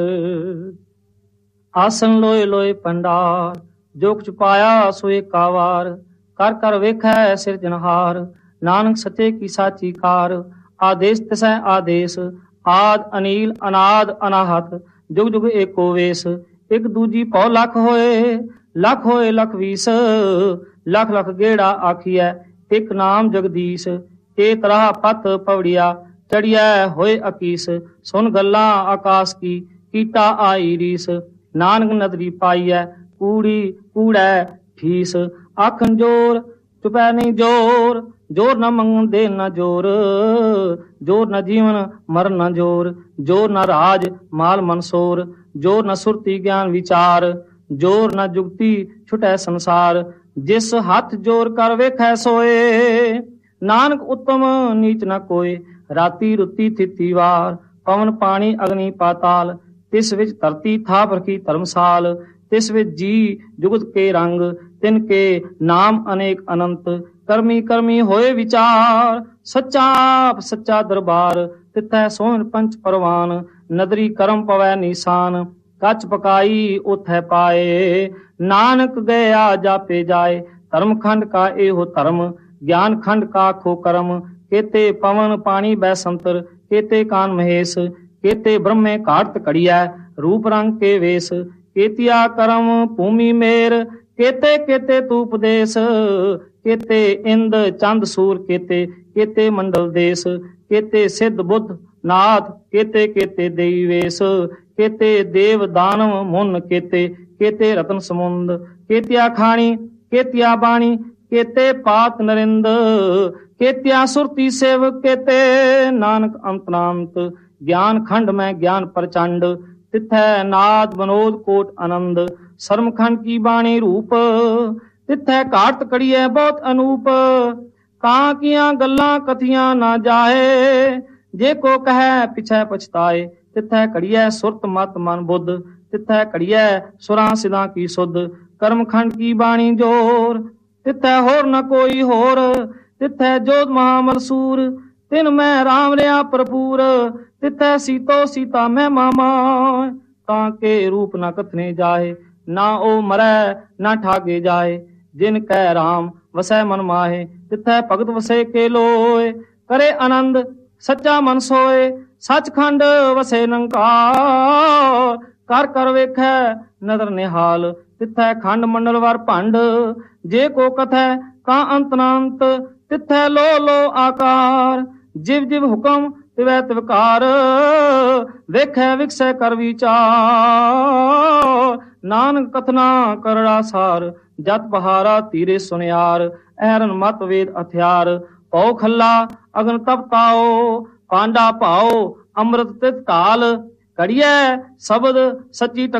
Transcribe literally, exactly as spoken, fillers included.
ਆਸਨ ਲੋਏ ਲੋਏ ਪੰਡਾਰ, ਜੋ ਕੁਛ ਪਾਇਆ ਸੋ ਏਕਾ ਵਾਰ। ਕਰ ਕਰ ਵੇਖੈ ਸਿਰਜਨਹਾਰ, ਨਾਨਕ ਸੱਚੇ ਕੀ ਸਾਚੀ ਕਾਰ। ਆਦੇਸ ਤਿਸੈ ਆਦੇਸ, ਆਦ ਅਨੀਲ ਅਨਾਦ ਅਨਾਹਤ। ਜੁਗ ਜੁਗ ਏਕੋ ਵੇਸ, ਇੱਕ ਦੂਜੀ ਪਉ ਲੱਖ ਹੋਏ। ਲੱਖ ਹੋਏ ਲੱਖ ਵੀਸ, ਲੱਖ ਲੱਖ ਗੇੜਾ ਆਖੀਐ ਇੱਕ ਨਾਮ ਜਗਦੀਸ਼। ਇਹ ਤਰ੍ਹਾਂ ਪਤ ਪਵੜੀਆ, ਚੜੀਐ ਹੋਏ ਅਕੀਸ। ਸੁਣ ਗੱਲਾਂ ਆਕਾਸ਼ ਕੀ, ਕੀਟਾ ਆਈ ਰੀਸ। ਨਾਨਕ ਨਦਰੀ ਪਾਈਐ, ਕੂੜੀ ਕੂੜੈ ਠੀਸ। ਆਖਣ ਜੋਰ ਚੁਪੈ ਨਹੀਂ ਜੋਰ, ਜੋਰ ਨਾ ਮੰਗਣ ਦੇ ਨਾ ਜੋਰ। ਜੋਰ ਨਾ ਜੀਵਨ ਮਰਨ ਨਾ ਜੋਰ, ਜੋਰ ਨਾ ਰਾਜ ਮਾਲ ਮਨਸੋਰ। ਜੋਰ ਨਾ ਸੁਰਤੀ ਗਿਆਨ ਵਿਚਾਰ, ਜੋਰ ਨਾ ਜੁਗਤੀ ਛੁਟੈ ਸੰਸਾਰ। ਜਿਸ ਹੱਥ ਜੋਰ ਕਰ ਵੇਖੈ ਸੋਏ, ਨਾਨਕ ਉੱਤਮ ਨੀਚ ਨਾ ਕੋਏ। ਰਾਤੀ ਰੁੱਤੀ ਥਿਤੀ ਵਾਰ, ਪਵਨ ਪਾਣੀ ਅਗਨੀ ਪਾਤਾਲ। ਤਿਸ ਵਿੱਚ ਧਰਤੀ ਥਾਪ ਰਖੀ ਧਰਮਸਾਲ। ਤਿਸ ਵਿੱਚ ਜੀ ਜੁਗਤ ਕੇ ਰੰਗ, ਤਿਨ ਕੇ ਨਾਮ ਅਨੇਕ ਅਨੰਤ। ਕਰਮੀ ਕਰਮੀ ਹੋਏ ਵਿਚਾਰ, ਸੱਚਾ ਆਪ ਸੱਚਾ ਦਰਬਾਰ। ਤਿਥੈ ਸੋਹਣ ਪੰਚ ਪਰਵਾਨ, ਨਦਰੀ ਕਰਮ ਪਵੈ ਨੀਸਾਨ। ਕੱਚ ਪਕਾਈ ਉਥੈ ਪਾਏ, ਨਾਨਕ ਗਿਆ ਜਾਪੇ ਜਾਏ। ਧਰਮ ਖੰਡ ਕਾ ਇਹੋ ਧਰਮ, ਗਿਆਨ ਖੰਡ ਕਾ ਖੋ ਕਰਮ। ਕੇਤੇ ਪਵਨ ਪਾਣੀ ਬੈ ਸੰਤਰ, ਕੇਤੇ ਕਾਨ ਮਹੇਸ਼। ਕੇਤੇ ਬ੍ਰਹਮੇ ਘਾਟ ਘੜੀਐ, ਰੂਪ ਰੰਗ ਕੇ ਵੇਸ। ਕੇਤੀਆ ਕਰਮ ਭੂਮੀ ਮੇਰ, ਕੇਤੇ ਕੇਤੇ ਤੂਪ ਦੇਸ। ਕੇਤੇ ਇੰਦ ਚੰਦ ਸੂਰ, ਕੇਤੇ ਕੇਤੇ ਮੰਡਲ ਦੇਸ। ਕੇਤੇ ਸਿੱਧ ਬੁੱਧ ਨਾਥ, ਕੇਤੇ ਕੇਤੇ ਦੇਈ ਵੇਸ। ਕੇਤੇ ਦੇਵ ਦਾਨਵ ਮੁਨ, ਕੇਤੇ ਕੇਤੇ ਰਤਨ ਸਮੁੰਦ। ਕੇਤਿਆ ਖਾਣੀ ਕੇਤਿਆ ਬਾਣੀ, ਕੇਤੇ ਪਾਤ ਨਰਿੰਦ। ਕੇਤਿਆ ਸੁਰਤੀ ਸੇਵ, ਕੇਤੇ ਨਾਨਕ ਅੰਤਨਾੰਤ। ਗਿਆਨ ਖੰਡ ਮੈਂ ਗਿਆਨ ਪ੍ਰਚੰਡ, ਤਿਥੈ ਨਾਦ ਬਨੋਦ ਕੋਟ ਆਨੰਦ। ਸਰਮ ਖੰਡ ਕੀ ਬਾਣੀ ਰੂਪ, ਤਿਥੈ ਘਾਟ ਕੜੀਐ ਬਹੁਤ ਅਨੂਪ। ਕਾਂ ਕੀਆਂ ਗੱਲਾਂ ਕਥੀਆਂ ਨਾ ਜਾਏ, ਜੇ ਕੋ ਕਹੈ ਪਿਛੈ ਪਛਤਾਏ। ਤਿਥੈ ਘੜੀਐ ਸੁਰਤ ਮਤ ਮਨ ਬੁੱਧ, ਤਿਥੈ ਘੜੀਐ ਸੁਰਾਂ ਸਿਦਾਂ ਕੀ ਸੁਧ। ਕਰਮ ਖੰਡ ਕੀ ਬਾਣੀ ਜੋਰ, ਤਿਥੈ ਹੋਰ ਨ ਕੋਈ ਹੋਰ। ਤਿਥੈ ਜੋਧ ਮਹਾਮਲ ਸੂਰ, ਤਿਨ ਮੈਂ ਰਾਮ ਰਿਆ ਭਰਪੂਰ। ਤਿਥੈ ਸੀਤੋ ਸੀਤਾ ਮੈਂ ਮਾਮਾ, ਤਾਂ ਕੇ ਰੂਪ ਨਾ ਕਥਨੇ ਜਾਏ। ਨਾ ਉਹ ਮਰੈ ਨਾ ਠਾਗੇ ਜਾਏ, ਜਿਨ ਕੈ ਰਾਮ ਵਸੈ ਮਨ ਮਾਹੇ। ਤਿਥੈ ਭਗਤ ਵਸੇ ਕੇ ਲੋਏ, ਕਰੇ ਆਨੰਦ ਸੱਚਾ ਮਨ ਸੋਏ। ਸੱਚਖੰਡ ਵਸੇ ਨਿਰੰਕਾਰ, ਕਰ ਕਰ ਵੇਖੈ ਨਦਰ ਨਿਹਾਲ। ਤਿਥੈ ਖੰਡ ਮੰਡਲ ਵਰ ਭੰਡ, ਜੇ ਕੋ ਕਥੈ ਕਾ ਅੰਤ ਨਾੰਤ। ਤਿਥੈ ਲੋ ਲੋ ਆਕਾਰ, ਜਿਵ ਜਿਵ ਹੁਕਮ ਤਿਵੈ ਤਿਵਕਾਰ। ਵੇਖੈ ਵਿਕਸੈ ਕਰ ਵਿਚਾਰ, ਨਾਨਕ ਕਥਨਾ ਕਰੜਾ ਸਾਰ। ਜਤ ਬਹਾਰਾ ਧੀਰੇ ਸੁਨਿਆਰ, ਐਰਨ ਮਤ ਵੇਦ ਹਥਿਆਰ। ਪਉ ਖੱਲਾ ਅਗਨ ਤਪ ਤਾਓ, ਪਾਂਡਾ ਭਾਓ ਅੰਮ੍ਰਿਤ ਤਿਤ ਕਾਲ। ਘੜੀਐ ਸ਼ਬਦ ਸੱਚੀ